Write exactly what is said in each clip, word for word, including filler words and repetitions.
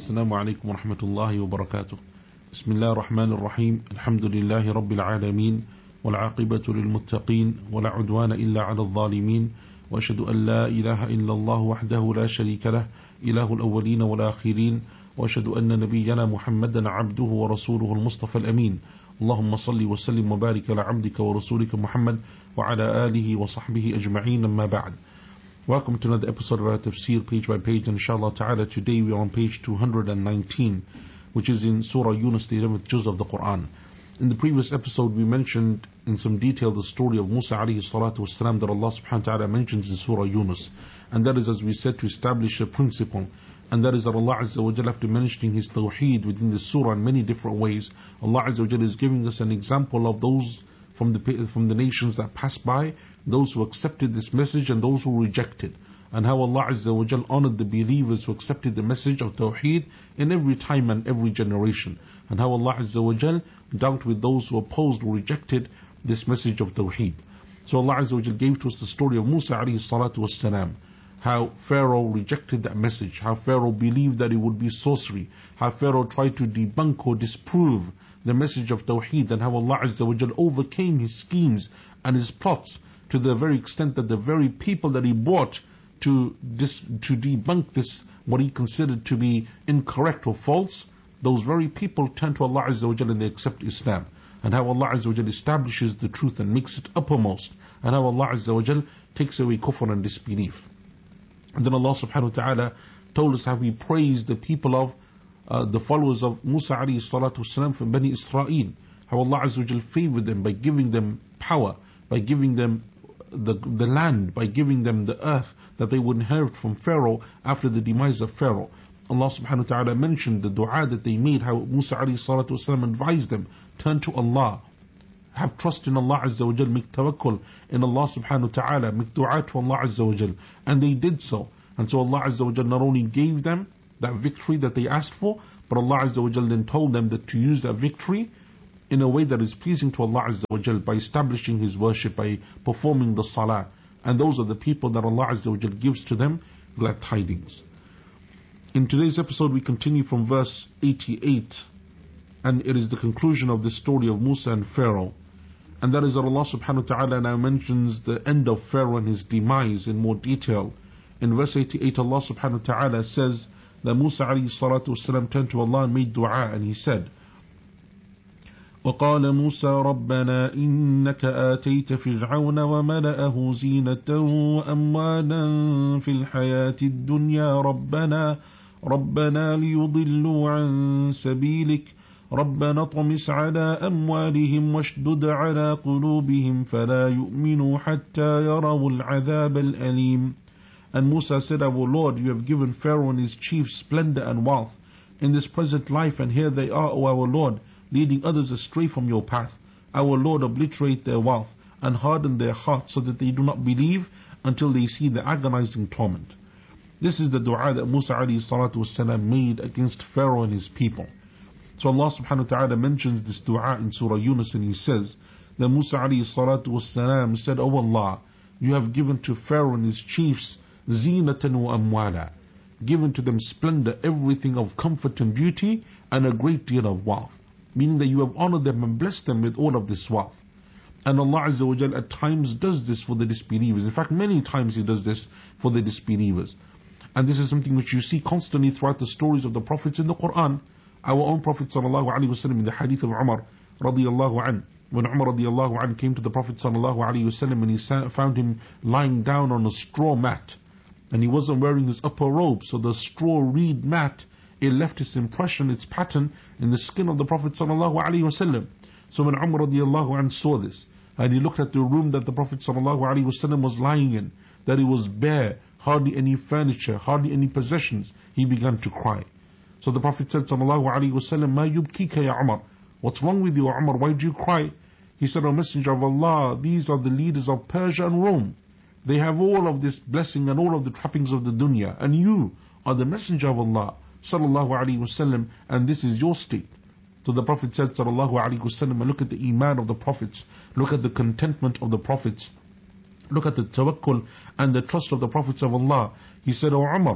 السلام عليكم ورحمة الله وبركاته. بسم الله الرحمن الرحيم. الحمد لله رب العالمين، والعاقبة للمتقين، ولا عدوان إلا على الظالمين، وأشهد أن لا إله إلا الله وحده لا شريك له، إله الأولين والآخرين، وأشهد أن نبينا محمدا عبده ورسوله المصطفى الأمين. اللهم صل وسلم وبارك على عبدك ورسولك محمد وعلى آله وصحبه أجمعين. أما بعد. Welcome to another episode of our Tafsir, page by page, and inshallah ta'ala today we are on page two hundred nineteen, which is in Surah Yunus, the eleventh juz of the Quran. In the previous episode we mentioned in some detail the story of Musa alayhi salatu wasalam that Allah subhanahu wa ta'ala mentions in Surah Yunus, and that is, as we said, to establish a principle, and that is that Allah Azza wa Jalla, after mentioning His Tawheed within the surah in many different ways, Allah Azza wa Jalla is giving us an example of those from the from the nations that passed by, those who accepted this message and those who rejected, and how Allah Azza wa Jal honored the believers who accepted the message of Tawheed in every time and every generation, and how Allah Azza wa Jal dealt with those who opposed or rejected this message of Tawheed. So Allah Azza wa Jal gave to us the story of Musa alayhi salatu wassalam, how Pharaoh rejected that message, how Pharaoh believed that it would be sorcery, how Pharaoh tried to debunk or disprove the message of Tawheed, and how Allah Azza wa Jal overcame his schemes and his plots to the very extent that the very people that he brought to dis, to debunk this, what he considered to be incorrect or false, those very people turn to Allah Azza wa Jal and they accept Islam, and how Allah Azza wa Jal establishes the truth and makes it uppermost, and how Allah Azza wa Jal takes away kufr and disbelief. And then Allah subhanahu wa ta'ala told us how He praised the people of uh, the followers of Musa alayhi salatu wasalam from Bani Israel, how Allah Azza wa Jal favored them by giving them power, by giving them the, the land, by giving them the earth that they would inherit from Pharaoh after the demise of Pharaoh. Allah subhanahu wa ta'ala mentioned the dua that they made, how Musa alayhi salatu wasalam advised them, turn to Allah, have trust in Allah Azza wa Jal, make tawakkul in Allah subhanahu wa ta'ala, make dua to Allah Azza wa Jal, and they did so. And so Allah Azza wa Jal not only gave them that victory that they asked for, but Allah Azza wa Jal then told them that to use that victory in a way that is pleasing to Allah Azza wa Jal, by establishing His worship, by performing the salah. And those are the people that Allah Azza wa Jal gives to them glad tidings. In today's episode we continue from verse eighty-eight, and it is the conclusion of the story of Musa and Pharaoh. And that is that Allah subhanahu wa ta'ala now mentions the end of Pharaoh and his demise in more detail. In verse eighty-eight Allah subhanahu wa ta'ala says that Musa alayhi salatu wasalam turned to Allah and made dua, and he said, وقال موسى ربنا إنك آتيت فرعون وملأه زينة وأموالا في الحياة الدنيا ربنا ربنا ليضلوا عن سبيلك ربنا اطمس على أموالهم واشدد على قلوبهم فلا يؤمنوا حتى يروا العذاب الأليم. And Musa said, Our Lord, you have given Pharaoh and his chiefs splendor and wealth in this present life, and here they are, O our Lord, leading others astray from your path. Our Lord, obliterate their wealth and harden their hearts so that they do not believe until they see the agonizing torment. This is the dua that Musa alayhi salatu wasalam made against Pharaoh and his people. So Allah subhanahu wa ta'ala mentions this dua in Surah Yunus, and He says that Musa alayhi salatu wasalam said, O Allah, you have given to Pharaoh and his chiefs zinatan wa amwala, given to them splendor, everything of comfort and beauty, and a great deal of wealth. Meaning that you have honored them and blessed them with all of this wealth. And Allah Azza wa Jal at times does this for the disbelievers. In fact, many times He does this for the disbelievers. And this is something which you see constantly throughout the stories of the prophets in the Quran. Our own Prophet sallallahu alaihi wasallam, in the hadith of Umar radiyallahu an, when Umar radiyallahu an came to the Prophet sallallahu alaihi wasallam and he found him lying down on a straw mat, and he wasn't wearing his upper robe, so the straw reed mat, it left its impression, its pattern in the skin of the Prophet sallallahu alaihi wasallam. So when Umar radiyallahu an saw this, and he looked at the room that the Prophet sallallahu alaihi wasallam was lying in, that it was bare, hardly any furniture, hardly any possessions, he began to cry. So the Prophet said sallallahu alaihi wasallam, Ma yubkika ya Umar, what's wrong with you, Umar, why do you cry? He said, O Messenger of Allah, these are the leaders of Persia and Rome. They have all of this blessing and all of the trappings of the dunya, and you are the Messenger of Allah sallallahu alaihi wasallam, and this is your state. So the Prophet said sallallahu alaihi wasallam, look at the iman of the prophets, look at the contentment of the prophets, look at the tawakkul and the trust of the prophets of Allah. He said, O Umar,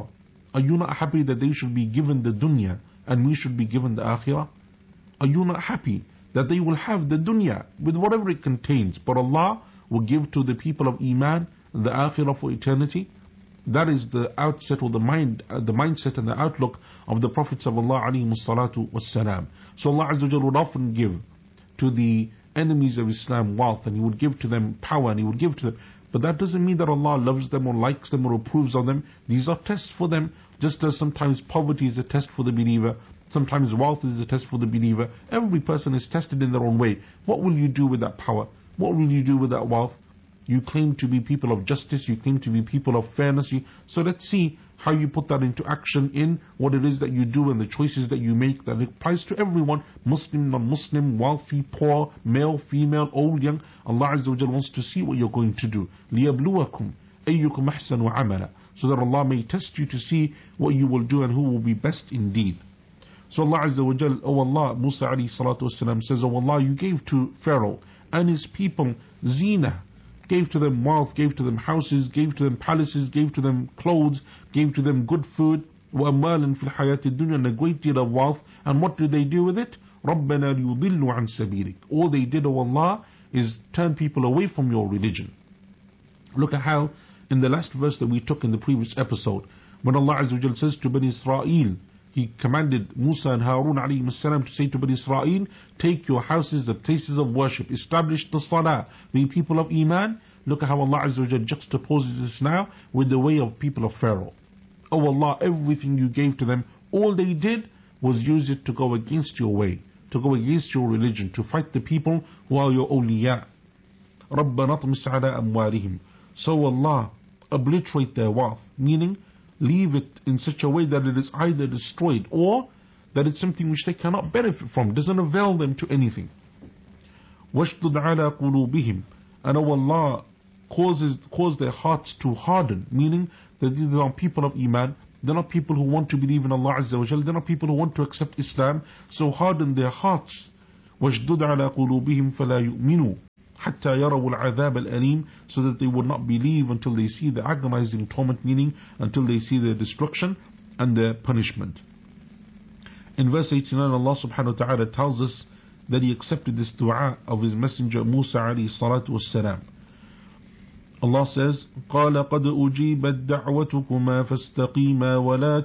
Are you not happy that they should be given the dunya and we should be given the akhirah? Are you not happy that they will have the dunya with whatever it contains, but Allah will give to the people of Iman the akhirah for eternity? That is the outset or the mind, uh, the mindset and the outlook of the prophets of Allah alayhi salatu wassalam. So Allah Azza wa Jalla would often give to the enemies of Islam wealth, and He would give to them power, and He would give to them. But that doesn't mean that Allah loves them or likes them or approves of them. These are tests for them, just as sometimes poverty is a test for the believer, sometimes wealth is a test for the believer. Every person is tested in their own way. What will you do with that power? What will you do with that wealth? You claim to be people of justice, you claim to be people of fairness. You, so let's see how you put that into action in what it is that you do and the choices that you make, that applies to everyone, Muslim, non-Muslim, wealthy, poor, male, female, old, young. Allah Azza wa Jalla wants to see what you're going to do. لِيَبْلُوَكُمْ أَيُّكُمْ أَحْسَنُ عَمَلًا, so that Allah may test you to see what you will do and who will be best indeed. So Allah Azza wa Jalla, oh Allah, Musa alayhi salatu wasalam says, oh Allah, you gave to Pharaoh and his people zina, gave to them wealth, gave to them houses, gave to them palaces, gave to them clothes, gave to them good food, وَأَمَّالًا فِي الْحَيَاةِ الدُّنْيَا, and a great deal of wealth. And what did they do with it? رَبَّنَا لِيُضِلُّوا عَنْ سَبِيلِكَ. All they did, oh Allah, is turn people away from your religion. Look at how in the last verse that we took in the previous episode, when Allah Azza wa Jalla says to Bani Israel, He commanded Musa and Harun alayhi salam to say to Bani Israel, take your houses, the places of worship, establish the salah, be people of Iman. Look at how Allah Azza wa Jalla juxtaposes this now with the way of people of Pharaoh. Oh Allah, everything you gave to them, all they did was use it to go against your way, to go against your religion, to fight the people who are your awliya. رَبَّنَا طْمِسْ عَلَىٰ أَمْوَالِهِمْ. So Allah, obliterate their wealth, meaning leave it in such a way that it is either destroyed or that it's something which they cannot benefit from, doesn't avail them to anything. وَاشْدُدْ عَلَىٰ قُلُوبِهِمْ. And oh Allah, causes cause their hearts to harden, meaning that these are people of Iman, they're not people who want to believe in Allah Azza wa Jalla, they're not people who want to accept Islam, so harden their hearts. وَاشْدُدْ عَلَىٰ قُلُوبِهِمْ فَلَا يُؤْمِنُوا حَتَّى يَرَوُا الْعَذَابَ الْأَلِيمِ, so that they would not believe until they see the agonizing torment, meaning until they see their destruction and their punishment. In verse eighty-nine, Allah subhanahu wa ta'ala tells us that He accepted this dua of His messenger Musa alayhi salatu wassalam. Allah says, قَالَ قَدْ أُجِيبَتْ دَعْوَتُكُمَا فَاسْتَقِيمَا وَلَا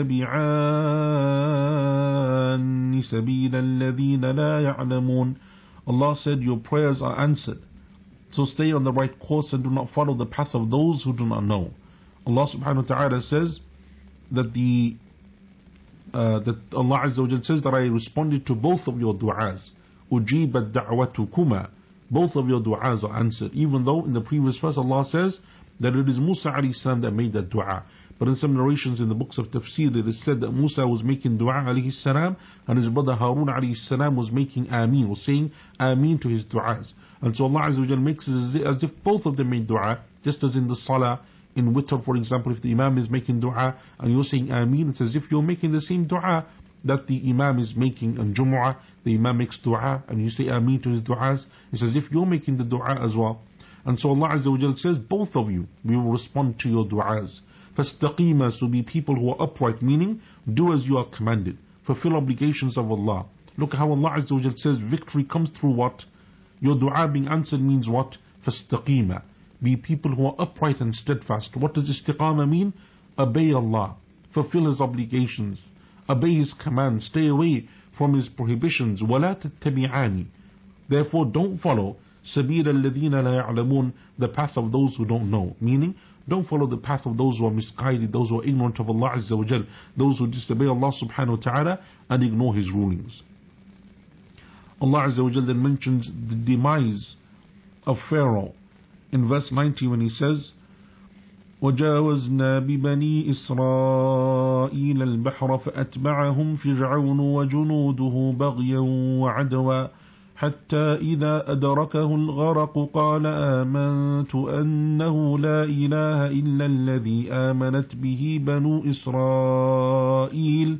تَتَّبِعَانِ سَبِيلَ الَّذِينَ لَا يَعْلَمُونَ. Allah said, your prayers are answered, so stay on the right course and do not follow the path of those who do not know. Allah subhanahu wa ta'ala says that the uh, that Allah Azza wa Jalla says that I responded to both of your du'as. أُجِيبَتْ دَعْوَتُكُمَا. Both of your du'as are answered, even though in the previous verse Allah says that it is Musa alayhi salam that made that dua. But in some narrations in the books of tafsir, it is said that Musa was making dua alayhi salam and his brother Harun alayhi salam was making ameen, was saying ameen to his du'as. And so Allah Azza wa Jalla makes it as if both of them made dua, just as in the salah, in witr for example, if the imam is making dua and you're saying ameen, it's as if you're making the same dua that the imam is making. On Jumu'ah, the imam makes dua and you say ameen to his du'as, it's as if you're making the dua as well. And so Allah Azza wa Jalla says, both of you, we will respond to your du'as. فَاسْتَقِيمَا, so be people who are upright, meaning do as you are commanded, fulfill obligations of Allah. Look at how Allah Azza wa Jalla says victory comes through what? Your dua being answered means what? فَاسْتَقِيمَا, be people who are upright and steadfast. What does istiqamah mean? Obey Allah, fulfill His obligations, obey His commands, stay away from His prohibitions. وَلَا تَتَّبِعَانِ, therefore don't follow سَبِيلَ الَّذِينَ لَا يَعْلَمُونَ, the path of those who don't know, meaning don't follow the path of those who are misguided, those who are ignorant of Allah Azza wa Jal, those who disobey Allah subhanahu wa ta'ala and ignore His rulings. Allah Azza wa Jal then mentions the demise of Pharaoh in verse ninety when He says, وَجَاوَزْنَا بِبَنِي إِسْرَائِيلَ الْبَحْرَ فَأَتْبَعَهُمْ فِرْعَوْنُ وَجُنُودُهُ بَغْيًا وَعَدْوًا حتى إذا أدركه الغرق قال آمنت أنه لا إله إلا الذي آمنت به بنو إسرائيل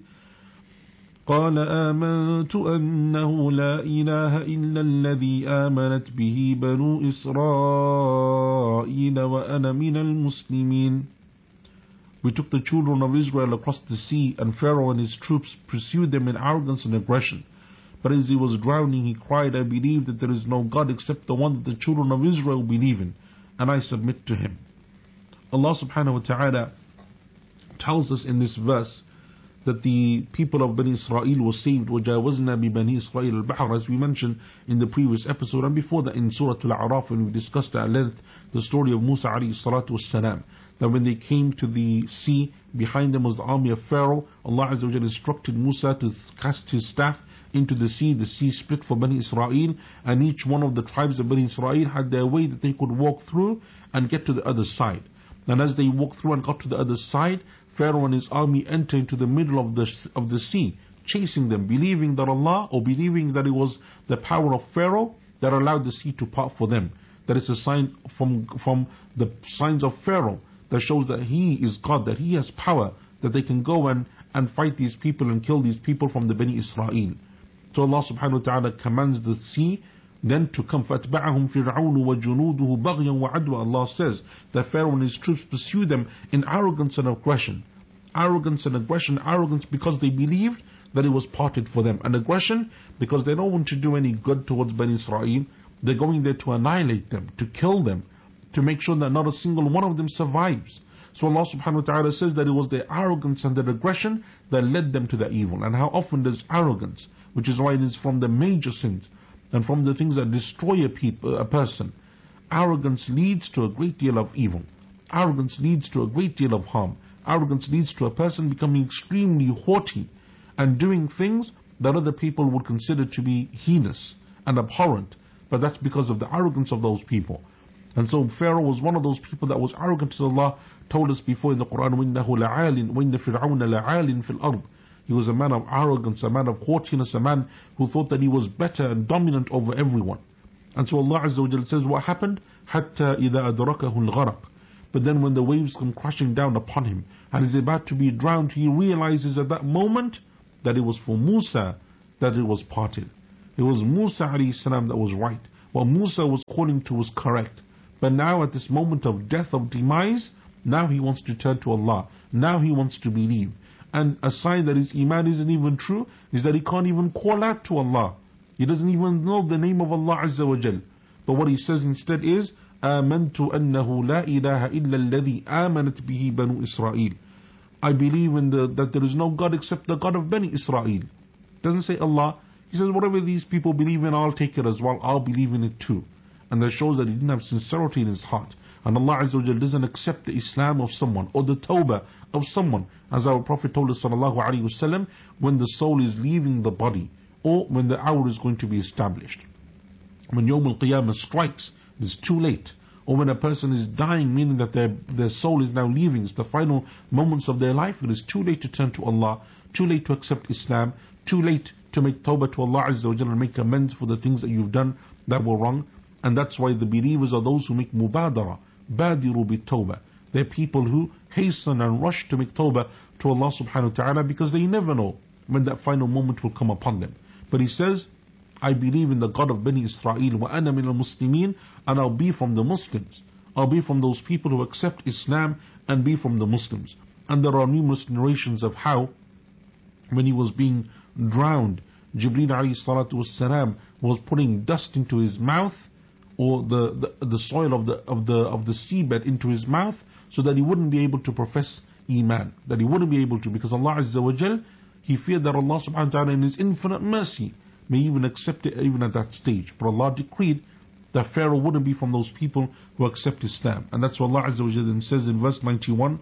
قال آمنت أنه لا إله إلا الذي آمنت به بنو إسرائيل وأنا من المسلمين. We took the children of Israel across the sea, and Pharaoh and his troops pursued them in arrogance and aggression. But as he was drowning, he cried, I believe that there is no God except the one that the children of Israel believe in, and I submit to him. Allah subhanahu wa ta'ala tells us in this verse that the people of Bani Israel were saved. وَجَاوَزْنَا بِبَنِي إِسْرَائِيلَ الْبَحْرَ, as we mentioned in the previous episode, and before that in Surah Al-A'raf, when we discussed at length the story of Musa alayhi salatu wassalam, that when they came to the sea, behind them was the army of Pharaoh. Allah Azza wa Jalla instructed Musa to cast his staff into the sea. The sea split for Bani Israel, and each one of the tribes of Bani Israel had their way that they could walk through and get to the other side. And as they walked through and got to the other side, Pharaoh and his army entered into the middle of the, of the sea, chasing them, believing that Allah, or believing that it was the power of Pharaoh that allowed the sea to part for them. That is a sign from, from the signs of Pharaoh that shows that he is God, that he has power, that they can go and, and fight these people and kill these people from the Bani Israel. So Allah subhanahu wa ta'ala commands the sea then to come. فَأَتْبَعَهُمْ فِرْعَوْنُ وَجُنُودُهُ بَغْيًا وَعَدْوًا. Allah says that Pharaoh and his troops pursue them in arrogance and aggression. Arrogance and aggression. Arrogance because they believed that it was parted for them. And aggression because they don't want to do any good towards Bani Israel. They're going there to annihilate them, to kill them, to make sure that not a single one of them survives. So Allah subhanahu wa ta'ala says that it was their arrogance and their aggression that led them to that evil. And how often does arrogance, which is why it is from the major sins and from the things that destroy a, people, a person, arrogance leads to a great deal of evil. Arrogance leads to a great deal of harm. Arrogance leads to a person becoming extremely haughty and doing things that other people would consider to be heinous and abhorrent. But that's because of the arrogance of those people. And so Pharaoh was one of those people that was arrogant, as Allah told us before in the Quran, وَإِنَّهُ لَعَالٍ وَإِنَّ فِرْعَوْنَ لَعَالٍ فِي الْأَرْضِ. He was a man of arrogance, a man of haughtiness, a man who thought that he was better and dominant over everyone. And so Allah Azza wa Jalla says, what happened? حَتَّى إِذَا أَدْرَكَهُ الْغَرَقِ. But then when the waves come crashing down upon him and he's about to be drowned, he realizes at that moment that it was for Musa that it was parted. It was Musa alayhi salam that was right. What Musa was calling to was correct. But now at this moment of death, of demise, now he wants to turn to Allah. Now he wants to believe. And a sign that his iman isn't even true is that he can't even call out to Allah. He doesn't even know the name of Allah Azza wa Jal. But what he says instead is, آمنت أنه لا إله إلا الذي آمنت به بنو إسرائيل. I believe in the, that there is no God except the God of Bani Israel. Doesn't say Allah. He says whatever these people believe in, I'll take it as well. I'll believe in it too. And that shows that he didn't have sincerity in his heart. And Allah Azza wa Jalla doesn't accept the Islam of someone or the Tawbah of someone, as our Prophet told us sallallahu alaihi wasallam, when the soul is leaving the body or when the hour is going to be established. When Yawm al-Qiyamah strikes, it's too late. Or when a person is dying, meaning that their, their soul is now leaving, it's the final moments of their life, it is too late to turn to Allah, too late to accept Islam, too late to make tawbah to Allah Azza wa Jalla and make amends for the things that you've done that were wrong. And that's why the believers are those who make mubadara, badiru bit tawbah. They're people who hasten and rush to make tawbah to Allah subhanahu wa ta'ala because they never know when that final moment will come upon them. But he says, I believe in the God of Bani Israel, wa ana min al-muslimin, and I'll be from the Muslims. I'll be from those people who accept Islam and be from the Muslims. And there are numerous narrations of how, when he was being drowned, Jibreel alayhi salatu wassalam was putting dust into his mouth, or the, the, the soil of the, of the, of the seabed into his mouth, so that he wouldn't be able to profess Iman. That he wouldn't be able to, because Allah Azza wa Jal, he feared that Allah subhanahu wa ta'ala in his infinite mercy may even accept it even at that stage. But Allah decreed that Pharaoh wouldn't be from those people who accept Islam. And that's what Allah Azza wa Jalla then says in verse ninety-one,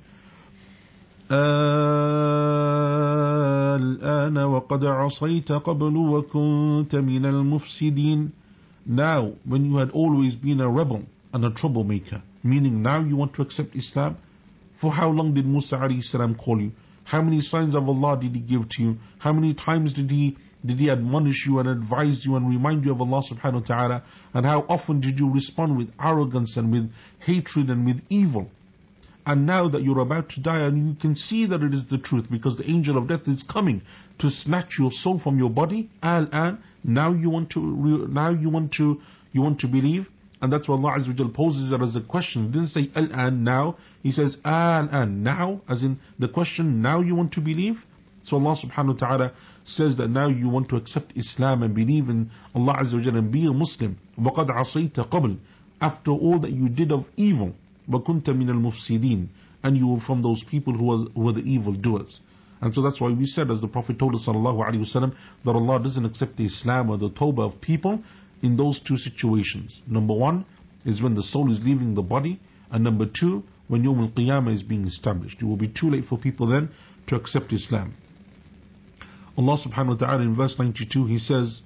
الآن وقد عصيت قبل وكنت من المفسدين. Now, when you had always been a rebel and a troublemaker, meaning now you want to accept Islam. For how long did Musa alayhi salam call you? How many signs of Allah did he give to you? How many times did he Did he admonish you and advise you and remind you of Allah subhanahu wa ta'ala? And how often did you respond with arrogance and with hatred and with evil? And now that you're about to die and you can see that it is the truth because the angel of death is coming to snatch your soul from your body, al-an, now you want to now you want to you want to believe, And that's why Allah Azza wa Jal poses it as a question. He didn't say al-an, now. He says al-an, now, as in the question, now you want to believe? So Allah subhanahu wa ta'ala says that now you want to accept Islam and believe in Allah Azza wa Jal and be a Muslim. وَقَدْ عَصَيْتَ قَبْلِ, after all that you did of evil. وَكُنْتَ مِنَ الْمُفْسِدِينَ, and you were from those people who were, who were the evil doers. And so that's why we said, as the Prophet told us sallallahu alaihi wasallam, that Allah doesn't accept the Islam or the Tawbah of people in those two situations. Number one is when the soul is leaving the body, and number two, when Yawm al-Qiyamah is being established. It will be too late for people then to accept Islam. Allah subhanahu wa ta'ala in verse ninety-two, He says,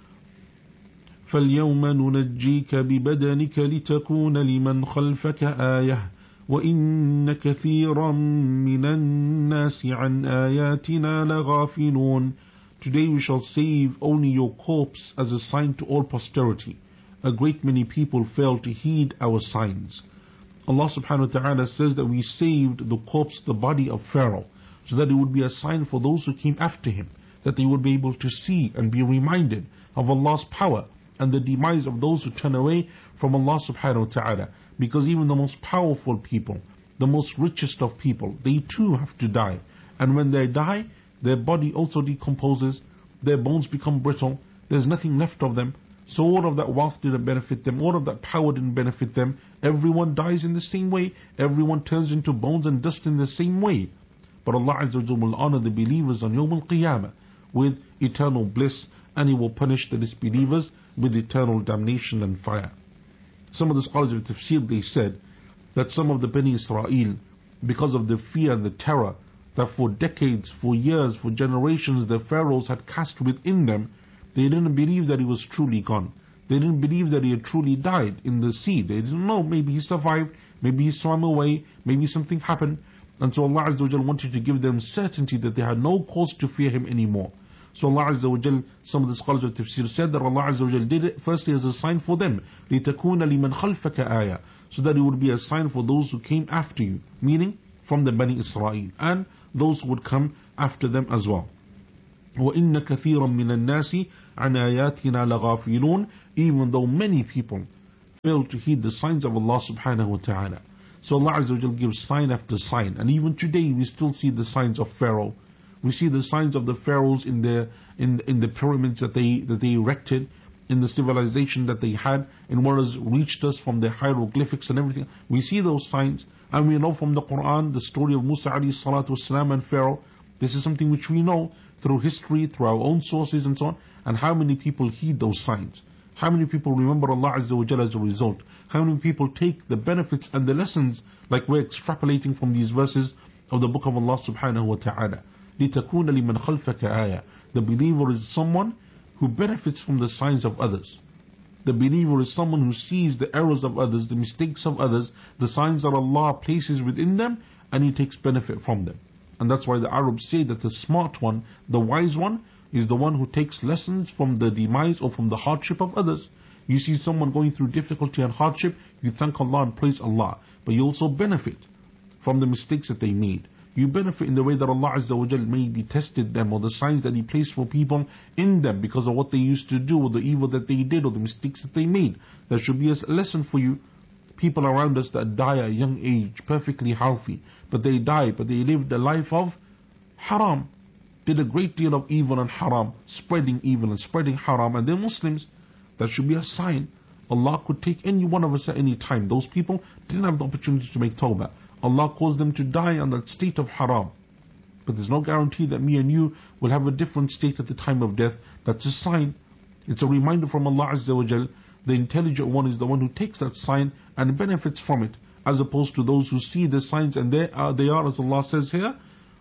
فَالْيَوْمَ نُنَجِّيكَ بِبَدَنِكَ لِتَكُونَ لِمَنْ خَلْفَكَ آيَةً وَإِنَّ كَثِيرًا مِنَ النَّاسِ عَنْ آيَاتِنَا لَغَافِلُونَ. Today we shall save only your corpse as a sign to all posterity. A great many people fail to heed our signs. Allah subhanahu wa ta'ala says that we saved the corpse, the body of Pharaoh, so that it would be a sign for those who came after him, that they would be able to see and be reminded of Allah's power and the demise of those who turn away from Allah subhanahu wa ta'ala. Because even the most powerful people, the most richest of people, they too have to die. And when they die, their body also decomposes, their bones become brittle, there's nothing left of them. So all of that wealth didn't benefit them, all of that power didn't benefit them. Everyone dies in the same way, everyone turns into bones and dust in the same way. But Allah Azza wa Jalla will honor the believers on Yawm al-Qiyamah with eternal bliss, and He will punish the disbelievers with eternal damnation and fire. Some of the scholars of tafsir, they said that some of the Bani Israel, because of the fear and the terror that for decades, for years, for generations the pharaohs had cast within them, they didn't believe that he was truly gone. They didn't believe that he had truly died in the sea. They didn't know, maybe he survived, maybe he swam away, maybe something happened. And so Allah Azza wa Jal wanted to give them certainty that they had no cause to fear him anymore. So Allah Azza wa Jal, some of the scholars of tafsir said that Allah Azza wa Jal did it firstly as a sign for them, لِتَكُونَ لِمَنْ خَلْفَكَ آيَةً, so that it would be a sign for those who came after you, meaning from the Bani Israel, and those who would come after them as well. وَإِنَّ كَثِيرًا مِنَ النَّاسِ عَنْ آيَاتِنَا لَغَافِلُونَ, even though many people fail to heed the signs of Allah subhanahu wa ta'ala. So Allah Azza wa Jal gives sign after sign, and even today we still see the signs of Pharaoh. We see the signs of the pharaohs in the in in the pyramids that they that they erected, in the civilization that they had, and what has reached us from the hieroglyphics and everything. We see those signs, and we know from the Quran the story of Musa alayhi salatu wasalam and Pharaoh. This is something which we know through history, through our own sources and so on. And how many people heed those signs? How many people remember Allah Azza wa Jalla as a result? How many people take the benefits and the lessons like we're extrapolating from these verses of the book of Allah subhanahu wa ta'ala? لِتَكُونَ لِمَنْ خَلْفَكَ آيَةً. The believer is someone who benefits from the signs of others. The believer is someone who sees the errors of others, the mistakes of others, the signs that Allah places within them, and he takes benefit from them. And that's why the Arabs say that the smart one, the wise one, is the one who takes lessons from the demise or from the hardship of others. You see someone going through difficulty and hardship, you thank Allah and praise Allah. But you also benefit from the mistakes that they made. You benefit in the way that Allah Azza wa Jal maybe tested them, or the signs that He placed for people in them because of what they used to do, or the evil that they did, or the mistakes that they made. There should be a lesson for you. People around us that die at a young age, perfectly healthy, but they die, but they lived a life of haram, did a great deal of evil and haram, spreading evil and spreading haram, and they're Muslims. That should be a sign. Allah could take any one of us at any time. Those people didn't have the opportunity to make tawbah. Allah caused them to die on that state of haram. But there's no guarantee that me and you will have a different state at the time of death. That's a sign. It's a reminder from Allah Azza wa Jal. The intelligent one is the one who takes that sign and benefits from it, as opposed to those who see the signs and they are, they are as Allah says here,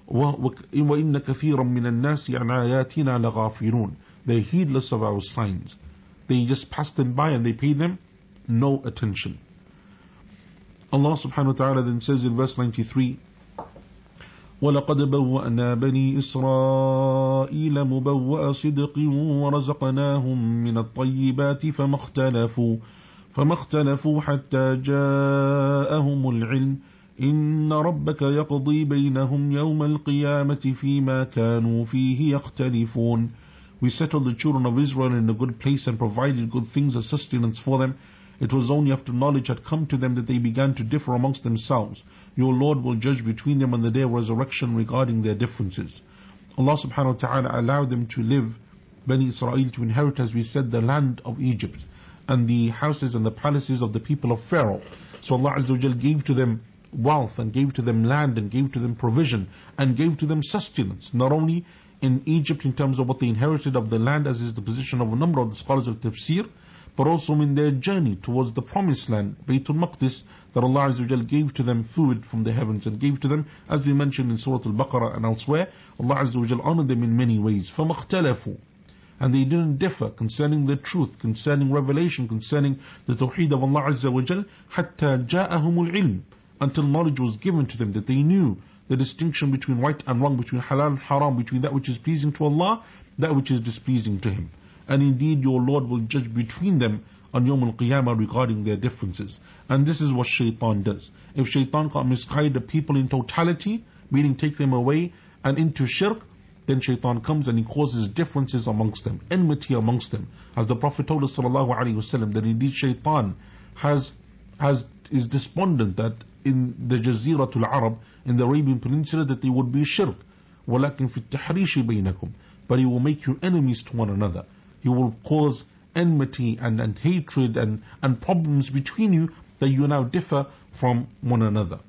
وَإِنَّ كَثِيرًا مِنَ النَّاسِ عَنْ آيَاتِنَا لَغَافِلُونَ. They're heedless of our signs. They just pass them by and they pay them no attention. Allah subhanahu wa ta'ala then says in verse ninety-three, وَلَقَدْ بَوَّأْنَا بَنِي إِسْرَائِيلَ مُبَوَّأَ صِدْقٍ وَرَزَقْنَاهُمْ مِنَ الطَّيِّبَاتِ فَمَا اخْتَلَفُوا فَمَا اخْتَلَفُوا حَتَّى جَاءَهُمُ الْعِلْمُ إِنَّ رَبَّكَ يَقْضِي بَيْنَهُمْ يَوْمَ الْقِيَامَةِ فِيمَا كَانُوا فِيهِ يَخْتَلِفُونَ. We settled the children of Israel in a good place and provided good things as sustenance for them, It was only after knowledge had come to them that they began to differ amongst themselves. Your Lord will judge between them on the day of resurrection regarding their differences. Allah subhanahu wa ta'ala allowed them to live, Bani Israel, to inherit, as we said, the land of Egypt and the houses and the palaces of the people of Pharaoh. So Allah Azza wa Jal gave to them wealth and gave to them land and gave to them provision and gave to them sustenance, not only in Egypt in terms of what they inherited of the land, as is the position of a number of the scholars of tafsir, but also in their journey towards the promised land, Baytul Maqdis, that Allah Azza wa Jal gave to them food from the heavens and gave to them, as we mentioned in Surah Al-Baqarah and elsewhere, Allah Azza wa Jal honored them in many ways. فَمَا اخْتَلَفُوا, and they didn't differ concerning the truth, concerning revelation, concerning the Tawheed of Allah Azza wa Jal, حَتَّى جَاءَهُمُ الْعِلْمِ, until knowledge was given to them, that they knew the distinction between right and wrong, between halal and haram, between that which is pleasing to Allah, that which is displeasing to Him. And indeed your Lord will judge between them on Yawm al-Qiyamah regarding their differences. And this is what shaitan does. If shaitan can't misguide the people in totality, meaning take them away and into shirk, then shaitan comes and he causes differences amongst them, enmity amongst them. As the Prophet told us sallallahu alaihi wasallam, that indeed shaitan has, has, is despondent that in the Jaziratul Arab, in the Arabian Peninsula, that there would be shirk. وَلَكِنْ فِي التَّحْرِيشِ بَيْنَكُمْ, but he will make you enemies to one another. He will cause enmity and, and hatred and, and problems between you, that you now differ from one another.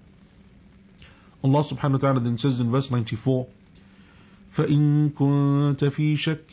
Allah subhanahu wa ta'ala then says in verse ninety-four, فَإِن كُنْتَ فِي شَكٍّ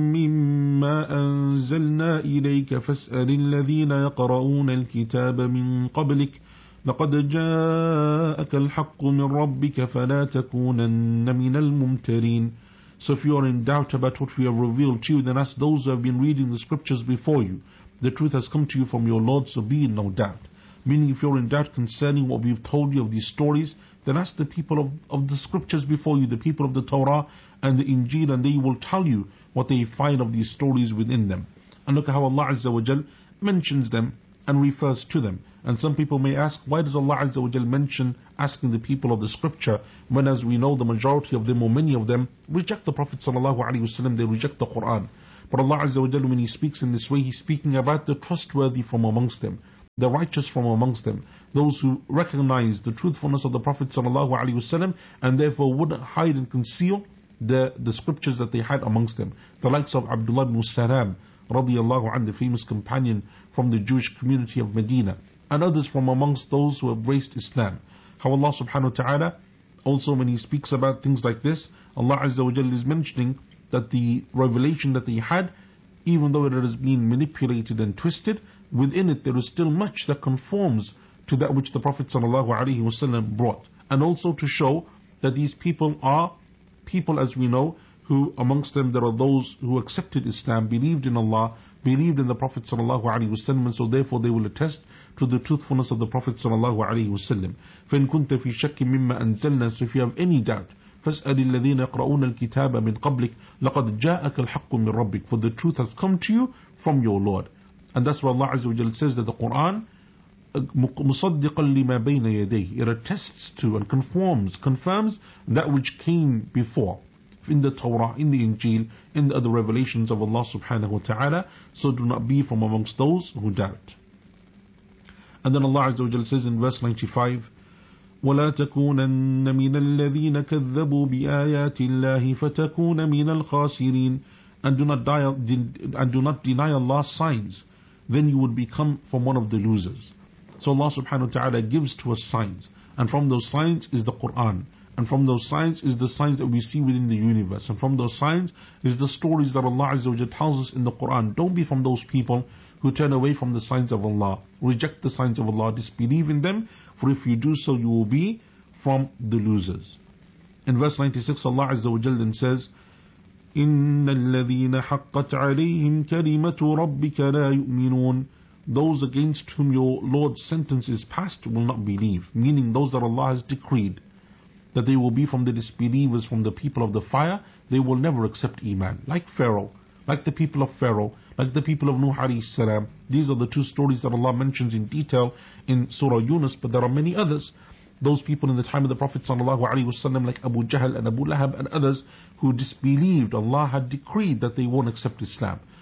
مِّمَّا أَنزَلْنَا إِلَيْكَ فَاسْأَلِ الَّذِينَ يَقْرَؤُونَ الْكِتَابَ مِنْ قَبْلِكَ لَقَدْ جَاءَكَ الْحَقُّ مِنْ رَبِّكَ فَلَا تَكُونَنَّ مِنَ الْمُمْتَرِينَ. So if you are in doubt about what we have revealed to you, then ask those who have been reading the scriptures before you. The truth has come to you from your Lord, so be in no doubt. Meaning, if you're in doubt concerning what we've told you of these stories, then ask the people of, of the scriptures before you, the people of the Torah and the Injil, and they will tell you what they find of these stories within them. And look at how Allah Azza wa Jal mentions them and refers to them. And some people may ask, why does Allah Azza wa Jal mention asking the people of the scripture, when, as we know, the majority of them or many of them reject the Prophet sallallahu alaihi wasallam, they reject the Quran. But Allah Azza wa Jal, when He speaks in this way, He's speaking about the trustworthy from amongst them, the righteous from amongst them, those who recognize the truthfulness of the Prophet sallallahu alaihi wasallam and therefore wouldn't hide and conceal the, the scriptures that they had amongst them. The likes of Abdullah ibn Salam radiyallahu anhu, the famous companion from the Jewish community of Medina, and others from amongst those who have embraced Islam. How Allah subhanahu wa ta'ala also, when He speaks about things like this, Allah Azza wa Jalla is mentioning that the revelation that they had, even though it has been manipulated and twisted, within it there is still much that conforms to that which the Prophet sallallahu alaihi wasallam brought. And also to show that these people are people, as we know, who amongst them there are those who accepted Islam, believed in Allah, believed in the Prophet sallallahu alaihi wasallam, and so therefore they will attest to the truthfulness of the Prophet sallallahu alaihi wasallam. فَإِن كُنْتَ فِي شَكٍّ مِّمَّا أَنزَلْنَا, so if you have any doubt, فَاسْأَلِ الَّذِينَ يَقْرَؤُونَ الْكِتَابَ مِنْ قَبْلِكَ لَقَدْ جَاءَكَ الْحَقُّ مِنْ رَبِّكَ, for the truth has come to you from your Lord. And that's why Allah Azza wa Jalla says that the Quran, مُصَدِّقًا لِمَا بَيْنَ يَدَيْهِ, it attests to and conforms, confirms that which came before in the Torah, in the Injil, in the other revelations of Allah subhanahu wa ta'ala. So do not be from amongst those who doubt. And then Allah Azza wa Jalla says in verse ninety-five, وَلَا تَكُونَنَّ مِنَ الَّذِينَ كَذَّبُوا بِآيَاتِ اللَّهِ فَتَكُونَ مِنَ الْخَاسِرِينَ, and do not die, and do not deny Allah's signs, then you would become from one of the losers. So Allah subhanahu wa ta'ala gives to us signs, and from those signs is the Quran, and from those signs is the signs that we see within the universe, and from those signs is the stories that Allah Azza wa Jalla tells us in the Quran. Don't be from those people who turn away from the signs of Allah, reject the signs of Allah, disbelieve in them, for if you do so you will be from the losers. In verse ninety-six, Allah Azza wa Jalla then says, إِنَّ الَّذِينَ حَقَّتْ عَلَيْهِمْ كَلِمَةُ رَبِّكَ لَا يُؤْمِنُونَ, those against whom your Lord's sentence is passed will not believe, meaning those that Allah has decreed that they will be from the disbelievers, from the people of the fire, they will never accept Iman. Like Pharaoh, like the people of Pharaoh, like the people of Nuh alayhi salam. These are the two stories that Allah mentions in detail in Surah Yunus, but there are many others. Those people in the time of the Prophet sallallahu alaihi wasallam, like Abu Jahl and Abu Lahab and others, who disbelieved. Allah had decreed that they won't accept Islam.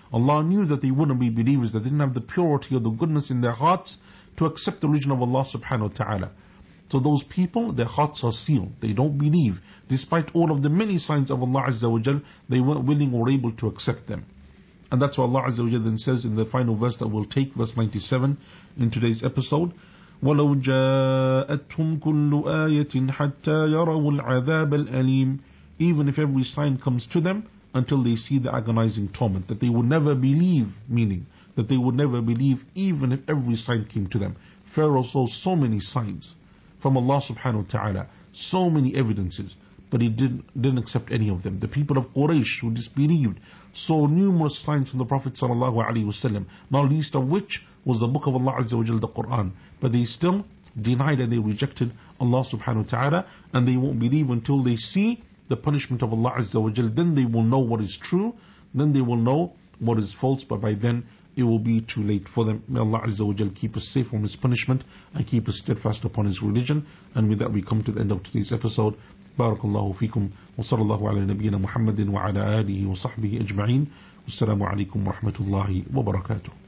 Allah knew that they wouldn't be believers, that didn't have the purity or the goodness in their hearts to accept the religion of Allah subhanahu wa ta'ala. So those people, their hearts are sealed. They don't believe. Despite all of the many signs of Allah Azza wa Jal, they weren't willing or able to accept them. And that's why Allah Azza wa Jal then says in the final verse that we'll take, verse ninety-seven in today's episode, وَلَوْ جَاءَتْهُمْ كُلُّ آيَةٍ حَتَّى يَرَوُا الْعَذَابَ الْأَلِيمِ. Even if every sign comes to them until they see the agonizing torment, that they would never believe, meaning that they would never believe even if every sign came to them. Pharaoh saw so many signs from Allah subhanahu wa ta'ala, so many evidences, but he didn't, didn't accept any of them. The people of Quraysh who disbelieved saw numerous signs from the Prophet sallallahu alaihi wasallam, not least of which was the book of Allah Azza wa Jalla, the Quran. But they still denied and they rejected Allah subhanahu wa ta'ala, and they won't believe until they see the punishment of Allah Azza wa Jalla. Then they will know what is true, then they will know what is false, but by then it will be too late for them. May Allah Azza wa Jal keep us safe from His punishment and keep us steadfast upon His religion. And with that we come to the end of today's episode. Barakallahu feekum wa sallallahu ala nabiyyina Muhammadin wa ala alihi wa sahbihi ajma'in. Wassalamu alaikum wa rahmatullahi wa barakatuh.